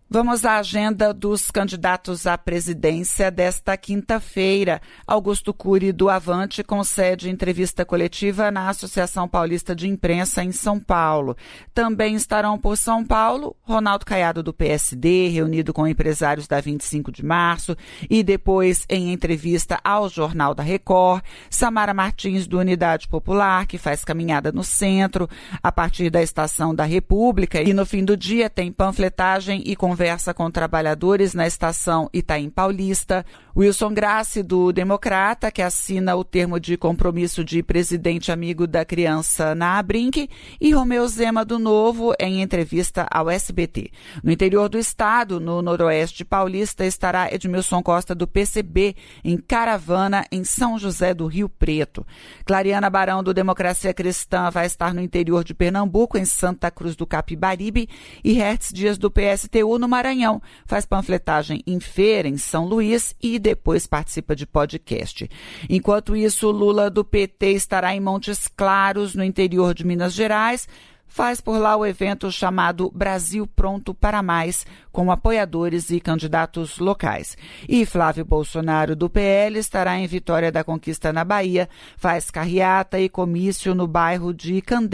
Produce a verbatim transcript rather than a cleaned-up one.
Vamos à agenda dos candidatos à presidência desta quinta-feira. Augusto Cury, do Avante, concede entrevista coletiva na Associação Paulista de Imprensa, em São Paulo. Também estarão por São Paulo Ronaldo Caiado, do P S D, reunido com empresários da vinte e cinco de março, e depois, em entrevista ao Jornal da Record, Samara Martins, do Unidade Popular, que faz caminhada no centro, a partir da Estação da República, e no fim do dia tem panfletagem e conversa Conversa com trabalhadores na estação Itaim Paulista. Wilson Grassi, do Democrata, que assina o termo de compromisso de presidente amigo da criança na Abrinq, e Romeu Zema, do Novo, em entrevista ao S B T. No interior do estado, no noroeste paulista, estará Edmilson Costa, do P C B, em caravana em São José do Rio Preto. Clariana Barão, do Democracia Cristã, vai estar no interior de Pernambuco, em Santa Cruz do Capibaribe, e Hertz Dias, do P S T U, no Maranhão, faz panfletagem em feira em São Luís e depois participa de podcast. Enquanto isso, Lula, do P T, estará em Montes Claros, no interior de Minas Gerais, faz por lá o evento chamado Brasil Pronto para Mais, com apoiadores e candidatos locais. E Flávio Bolsonaro, do P L, estará em Vitória da Conquista, na Bahia, faz carreata e comício no bairro de Candeias.